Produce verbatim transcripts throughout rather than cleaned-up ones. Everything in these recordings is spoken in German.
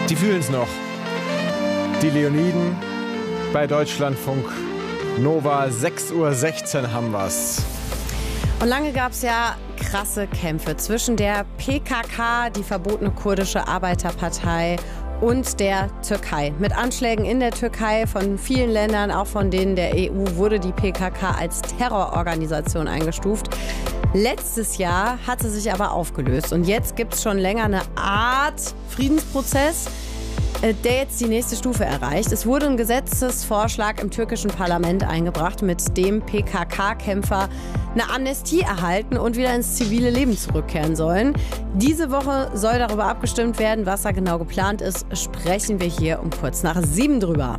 Die fühlen es noch. Die Leoniden bei Deutschlandfunk Nova, sechs Uhr sechzehn haben wir's. Und lange gab es ja krasse Kämpfe zwischen der P K K, die verbotene kurdische Arbeiterpartei, und der Türkei. Mit Anschlägen in der Türkei von vielen Ländern, auch von denen der E U, wurde die P K K als Terrororganisation eingestuft. Letztes Jahr hat sie sich aber aufgelöst. Und jetzt gibt es schon länger eine Art Friedensprozess, der jetzt die nächste Stufe erreicht. Es wurde ein Gesetzesvorschlag im türkischen Parlament eingebracht, mit dem P K K-Kämpfer eine Amnestie erhalten und wieder ins zivile Leben zurückkehren sollen. Diese Woche soll darüber abgestimmt werden. Was da genau geplant ist, sprechen wir hier um kurz nach sieben drüber.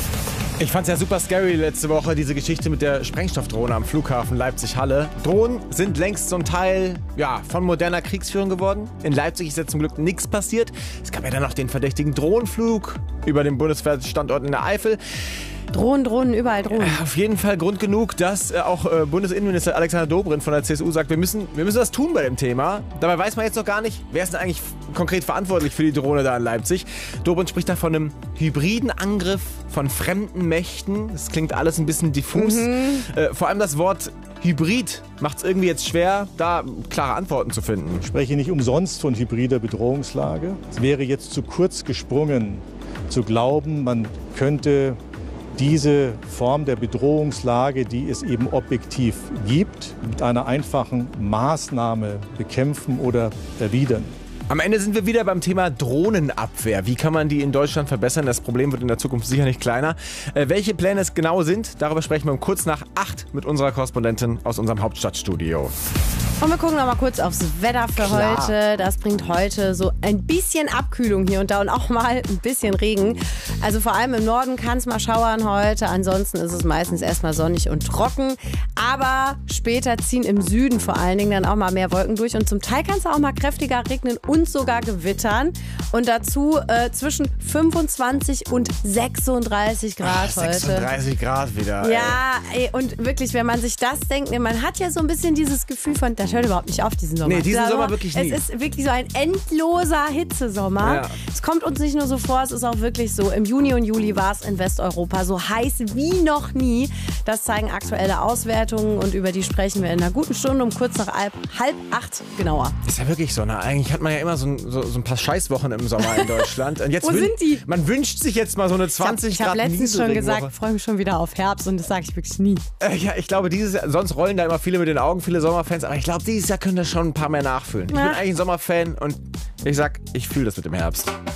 Ich fand's ja super scary letzte Woche, diese Geschichte mit der Sprengstoffdrohne am Flughafen Leipzig-Halle. Drohnen sind längst zum Teil ja, von moderner Kriegsführung geworden. In Leipzig ist jetzt zum Glück nichts passiert. Es gab ja dann noch den verdächtigen Drohnenflug über den Bundeswehrstandort in der Eifel. Drohnen, Drohnen, überall Drohnen. Auf jeden Fall Grund genug, dass äh, auch äh, Bundesinnenminister Alexander Dobrindt von der C S U sagt, wir müssen, wir müssen was tun bei dem Thema. Dabei weiß man jetzt noch gar nicht, wer ist denn eigentlich konkret verantwortlich für die Drohne da in Leipzig. Dobrindt spricht da von einem hybriden Angriff von fremden Mächten. Das klingt alles ein bisschen diffus. Mhm. Äh, vor allem das Wort Hybrid macht es irgendwie jetzt schwer, da klare Antworten zu finden. Ich spreche nicht umsonst von hybrider Bedrohungslage. Es wäre jetzt zu kurz gesprungen, zu glauben, man könnte diese Form der Bedrohungslage, die es eben objektiv gibt, mit einer einfachen Maßnahme bekämpfen oder erwidern. Am Ende sind wir wieder beim Thema Drohnenabwehr. Wie kann man die in Deutschland verbessern? Das Problem wird in der Zukunft sicher nicht kleiner. Äh, welche Pläne es genau sind, darüber sprechen wir um kurz nach acht mit unserer Korrespondentin aus unserem Hauptstadtstudio. Und wir gucken noch mal kurz aufs Wetter für Klar. heute. Das bringt heute so ein bisschen Abkühlung hier und da und auch mal ein bisschen Regen. Also vor allem im Norden kann es mal schauern heute. Ansonsten ist es meistens erstmal sonnig und trocken. Aber später ziehen im Süden vor allen Dingen dann auch mal mehr Wolken durch. Und zum Teil kann es auch mal kräftiger regnen und sogar gewittern. Und dazu äh, zwischen fünfundzwanzig und sechsunddreißig Grad Ach, heute. sechsunddreißig Grad wieder. Ja, ey, und wirklich, wenn man sich das denkt, man hat ja so ein bisschen dieses Gefühl von, das hört überhaupt nicht auf diesen Sommer. Nee, diesen Sommer, Sommer wirklich nie. Es ist wirklich so ein endloser Hitzesommer. Ja. Es kommt uns nicht nur so vor, es ist auch wirklich so. Im Juni und Juli war es in Westeuropa so heiß wie noch nie. Das zeigen aktuelle Auswertungen und über die sprechen wir in einer guten Stunde um kurz nach halb, halb acht genauer. Ist ja wirklich so. Ne? Eigentlich hat man ja immer so ein, so, so ein paar Scheißwochen im Sommer in Deutschland. Und jetzt Wo sind die? Man wünscht sich jetzt mal so eine zwanzig Ich habe Grad hab letztens schon Nieselregenwoche. gesagt, ich freue mich schon wieder auf Herbst und das sage ich wirklich nie. Äh, ja, ich glaube, dieses Jahr, sonst rollen da immer viele mit den Augen, viele Sommerfans, aber ich glaube, dieses Jahr können das schon ein paar mehr nachfüllen. Ich Ja. bin eigentlich ein Sommerfan und ich sag, ich fühle das mit dem Herbst.